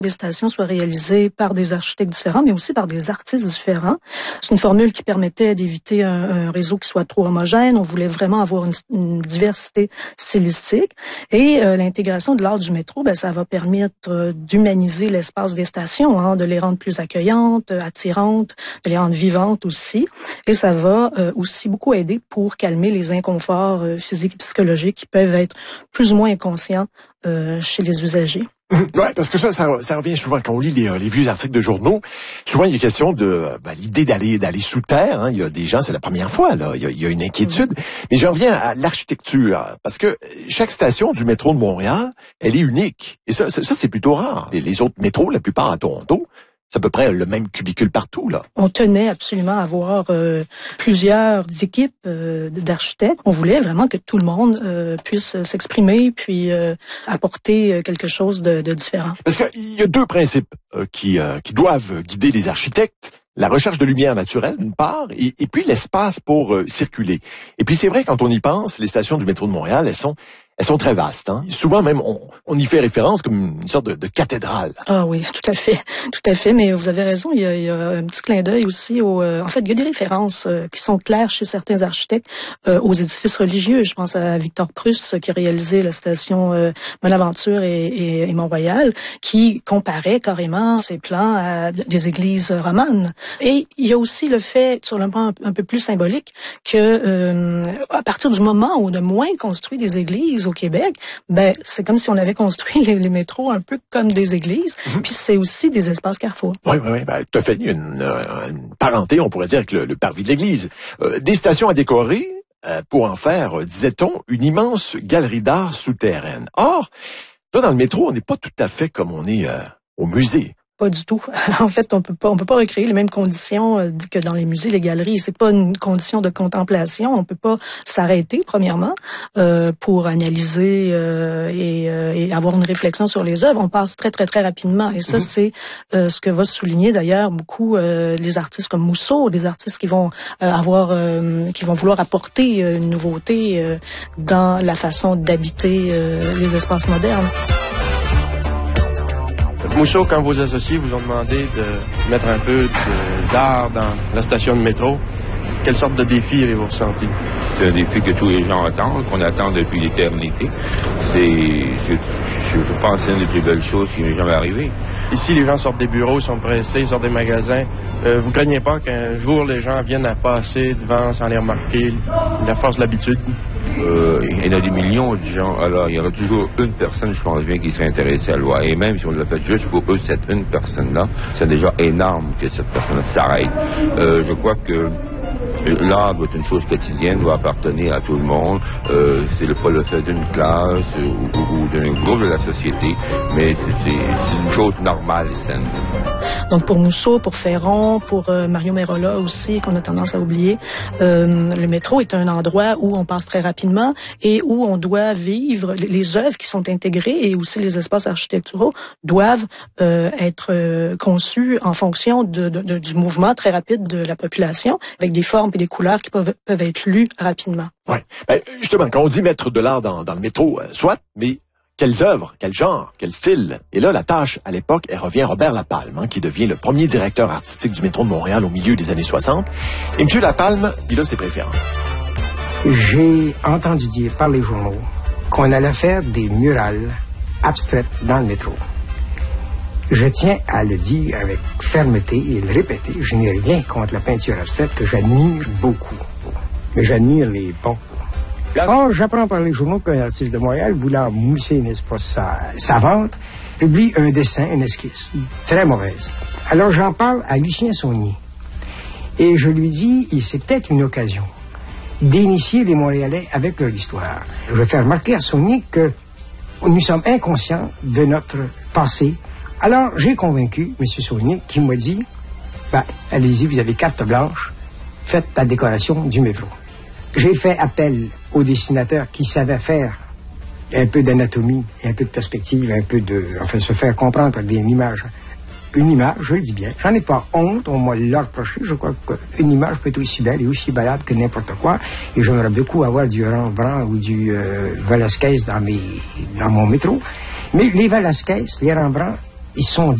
des stations soient réalisées par des architectes différents, mais aussi par des artistes différents. C'est une formule qui permettait d'éviter un réseau qui soit trop homogène. On voulait vraiment avoir une diversité stylistique. Et l'intégration de l'art du métro, ça va permettre d'humaniser l'espace des stations, de les rendre plus accueillantes, attirantes, de les rendre vivantes aussi. Et ça va aussi beaucoup aider pour calmer les inconforts physiques et psychologiques qui peuvent être plus ou moins inconscients chez les usagers. Ouais, parce que ça revient souvent quand on lit les vieux articles de journaux. Souvent, il y a question de l'idée d'aller sous terre. Il y a des gens, c'est la première fois là. Il y a une inquiétude. Mais j'en reviens à l'architecture, parce que chaque station du métro de Montréal, elle est unique. Et ça c'est plutôt rare. Les autres métros, la plupart à Toronto, c'est à peu près le même cubicule partout, là. On tenait absolument à avoir plusieurs équipes d'architectes. On voulait vraiment que tout le monde puisse s'exprimer puis apporter quelque chose de différent. Parce qu'il y a deux principes qui doivent guider les architectes. La recherche de lumière naturelle, d'une part, et puis l'espace pour circuler. Et puis c'est vrai, quand on y pense, les stations du métro de Montréal, elles sont très vastes. Souvent même, on y fait référence comme une sorte de cathédrale. Ah oui, tout à fait. Mais vous avez raison, il y a un petit clin d'œil aussi en fait, il y a des références qui sont claires chez certains architectes aux édifices religieux. Je pense à Victor Pruss qui a réalisé la station Bonaventure et Mont-Royal, qui comparait carrément ses plans à des églises romanes. Et il y a aussi le fait, sur le plan un peu plus symbolique, que à partir du moment où on a moins construit des églises au Québec, c'est comme si on avait construit les métros un peu comme des églises, puis c'est aussi des espaces carrefour. Oui, tout à fait. Il y a une parenté, on pourrait dire, avec le parvis de l'église. Des stations à décorer pour en faire, disait-on, une immense galerie d'art souterraine. Or, là, dans le métro, on n'est pas tout à fait comme on est au musée. Pas du tout. En fait, on peut pas recréer les mêmes conditions que dans les musées, les galeries. C'est pas une condition de contemplation. On peut pas s'arrêter, premièrement, pour analyser et avoir une réflexion sur les œuvres. On passe très, très, très rapidement. Et ça, c'est ce que va souligner d'ailleurs beaucoup les artistes comme Mousseau, des artistes qui vont vouloir apporter une nouveauté dans la façon d'habiter les espaces modernes. Mousseau, quand vos associés vous ont demandé de mettre un peu d'art dans la station de métro, quelle sorte de défi avez-vous ressenti? C'est un défi que tous les gens attendent, qu'on attend depuis l'éternité. Je pense que c'est une des plus belles choses qui m'est jamais arrivée. Ici, les gens sortent des bureaux, sont pressés, sortent des magasins. Vous craignez pas qu'un jour, les gens viennent à passer devant sans les remarquer, la force de l'habitude? Il y en a des millions de gens. Alors, il y aura toujours une personne, je pense bien, qui serait intéressée à le voir. Et même si on l'a fait juste pour eux, cette une personne-là, c'est déjà énorme que cette personne s'arrête. Je crois que l'art doit être une chose quotidienne, doit appartenir à tout le monde. C'est pas le fait d'une classe ou d'un groupe de la société, mais c'est une chose normale et saine. Donc pour Mousseau, pour Ferron, pour Mario Merola aussi, qu'on a tendance à oublier, le métro est un endroit où on passe très rapidement et où on doit vivre. Les œuvres qui sont intégrées et aussi les espaces architecturaux doivent être conçus en fonction du mouvement très rapide de la population, avec des formes et des couleurs qui peuvent être lues rapidement. Ouais. Justement, quand on dit mettre de l'art dans le métro, soit, mais quelles œuvres, quel genre, quel style? Et là, la tâche, à l'époque, elle revient à Robert Lapalme, qui devient le premier directeur artistique du métro de Montréal au milieu des années 60. Et M. Lapalme, il a ses préférences. J'ai entendu dire par les journaux qu'on allait faire des murales abstraites dans le métro. Je tiens à le dire avec fermeté et le répéter. Je n'ai rien contre la peinture abstraite que j'admire beaucoup. Mais j'admire les bons. Or, j'apprends par les journaux qu'un artiste de Montréal, voulant mousser, n'est-ce pas, sa vente, publie un dessin, une esquisse, très mauvaise. Alors, j'en parle à Lucien Saunier. Et je lui dis, c'est peut-être une occasion d'initier les Montréalais avec leur histoire. Je vais faire remarquer à Saunier que nous sommes inconscients de notre passé. Alors, j'ai convaincu M. Saunier qui m'a dit, allez-y, vous avez carte blanche, faites la décoration du métro. J'ai fait appel aux dessinateurs qui savaient faire un peu d'anatomie et un peu de perspective, se faire comprendre par une image, je le dis bien, j'en ai pas honte, on m'a l'a reproché, je crois qu'une image peut être aussi belle et aussi valable que n'importe quoi, et j'aimerais beaucoup avoir du Rembrandt ou du Velasquez dans mon métro, mais les Velasquez, les Rembrandt, Ils sont